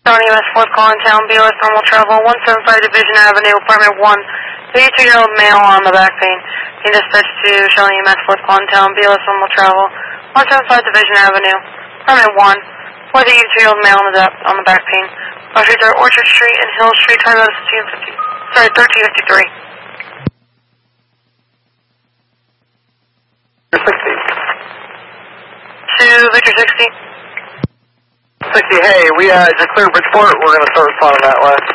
County MS 4th calling town, BOS normal travel, 175 Division Avenue, apartment 1. 82-year-old male on the back pain. Being dispatched to Shelly MS 4th calling town, BOS normal travel, 175 Division Avenue, apartment 1. For the 82-year-old male on the back pain. Our streets are Orchard Street and Hill Street, time out 1353. 60. To Victor 60. 60, hey, we just cleared Bridgeport. We're going to start responding that way.